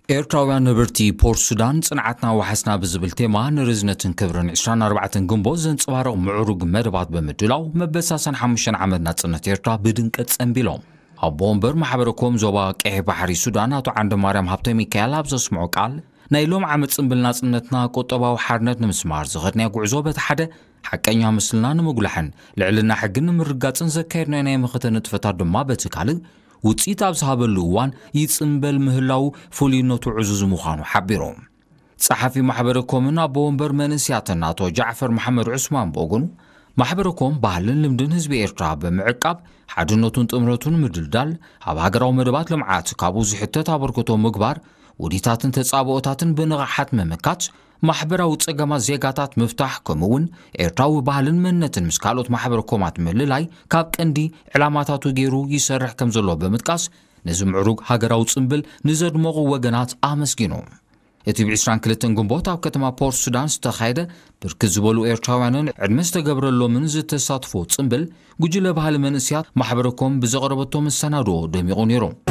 ኤርትራውያን ነበርቲ ፖርት ሱዳን ጽንዓትና ወሓስና ብዝብል ቴማ ንርዝነትን ክብርን 24 ግንቦት ዘንጽባረቕ ምዕሩግ መደባት በምድላው መበሳሰን 5 ዓመት ናጽነት ኤርትራ ብድንቀት ጸንቢሎም ኣብ ቦምበር ማሕበረኮም ዞባ ቀይ ባሕሪ ሱዳን አቶ ዓንደ ማርያም ሃብተ ሚካኤል ኣብ ዘስምዑ ቃል ናይ ሎም ዓመት ጽንብል ናጽነትና ቆጠባዊ ሓርነት ንምስማር ዝኸድና ጉዕዞ በቲ ሓደ ሓቀኛ ምስልና ንምጉላሕን ልዕልና ሕግን ንምርጋጽን ዘካየድና ናይ ምኽተ ንጥፈታት ድማ በቲ ካልእ ውጽኢት ኣብ ዝሃበሉ እዋን ይጽንበል ምህላው ፉልይነቱ ዕዙዝ ምዃኑ ሓቢሮም ጸሓፊ ማሕበረኮምን ኣብ ቦምበር መንስያትን አቶ ጃዕፈር መሐመድ ዑስማን በጎኑ ማሕበረኮም ባህልን ልምድን ህዝቢ ኤርትራ በምዕቃብ ሓድነቱን ጥምረቱን ምድልዳል ኣብ ሃገራዊ መደባት ልምዓት ካብኡ ዝሕተት ኣበርክቶ ምግባር ውዲታትን ተጻብኦታትን ብንቕሓት መመካት ማሕበራዊ ጸገማት ዜጋታት ምፍታሕ ከምኡውን ኤርትራዊ ባህልን መንነትን ምስ ካልኦት ማሕበረኮማት ምልላይ ካብ ቀንዲ ዕላማታቱ ገይሩ ይሰርሕ ከም ዘሎ ብምጥቃስ ነዚ ምዕሩግ ሃገራዊ ጽንብል ንዘድመቑ ወገናት ኣመስጊኖም እቲ ብ22 ግንቦት ኣብ ከተማ ፖርት ሱዳን ዝተኻየደ ብርክት ዝበሉ ኤርትራውያንን ዕድመ ዝተገብረሎምን ዝተሳትፎ ጽንብል ጉጅለ ባህሊ መንእስያት ማሕበረኮም ብዘቕረበቶም መሰናድኦ ደሚቑ ነይሮም